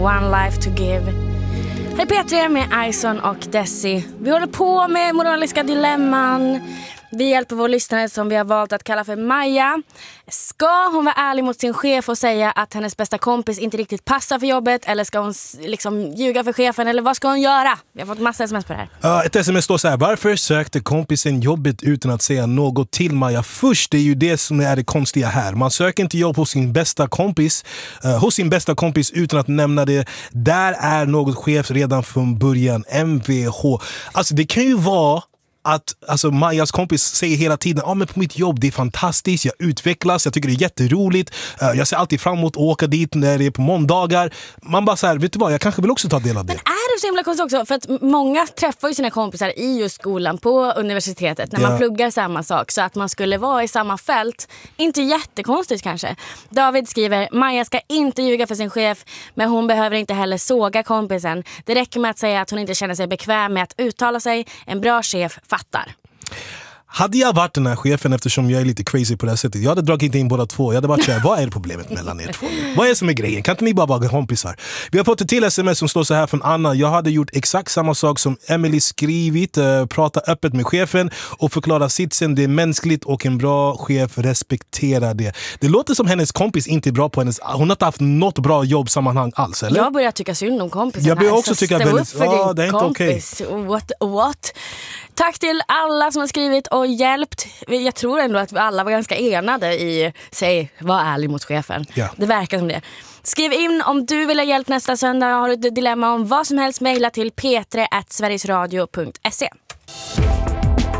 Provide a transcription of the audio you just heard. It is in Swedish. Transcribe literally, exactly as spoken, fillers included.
One Life to Give. Hej P tre med Ison och Desi. Vi håller på med moraliska dilemman. Vi hjälper vår lyssnare som vi har valt att kalla för Maja. Ska hon vara ärlig mot sin chef och säga att hennes bästa kompis inte riktigt passar för jobbet? Eller ska hon liksom ljuga för chefen? Eller vad ska hon göra? Vi har fått massa sms på det här. Uh, ett sms står så här: varför sökte kompisen jobbet utan att säga något till Maja först? Det är ju det som är det konstiga här. Man söker inte jobb hos sin bästa kompis uh, hos sin bästa kompis utan att nämna det. Där är något chef redan från början. M V H. Alltså det kan ju vara att alltså, Majas kompis säger hela tiden ah, men på mitt jobb, det är fantastiskt, jag utvecklas, jag tycker det är jätteroligt, uh, jag ser alltid fram emot att åka dit när det är på måndagar. Man bara så här, vet du vad, jag kanske vill också ta del av det. Men är det så himla konstigt också? För att många träffar ju sina kompisar i just skolan på universitetet när man ja. pluggar samma sak, så att man skulle vara i samma fält. Inte jättekonstigt kanske. David skriver: Maja ska inte ljuga för sin chef, men hon behöver inte heller såga kompisen. Det räcker med att säga att hon inte känner sig bekväm med att uttala sig. En bra chef fattar. Hade jag varit den här chefen, eftersom jag är lite crazy på det här sättet, jag hade dragit in båda två. Jag hade varit så här, vad är problemet mellan er två? Vad är det som är grejen? Kan inte ni bara vara kompisar? Vi har fått ett till sms som står så här från Anna: jag hade gjort exakt samma sak som Emily skrivit, uh, prata öppet med chefen och förklara sitsen. Det är mänskligt och en bra chef respekterar det. Det låter som hennes kompis inte är bra på hennes, hon har inte haft något bra jobbsammanhang alls, eller? Jag börjar tycka synd om kompisen. Jag börjar här, också så tycka ställ väldigt, upp för ja, din det är inte kompis. okej. What, what? Tack till alla som har skrivit och hjälpt. Jag tror ändå att vi alla var ganska enade i säg, var ärlig mot chefen. Ja. Det verkar som det. Skriv in om du vill ha hjälp nästa söndag. Har du ett dilemma om vad som helst, mejla till p tre at sverigesradio punkt se.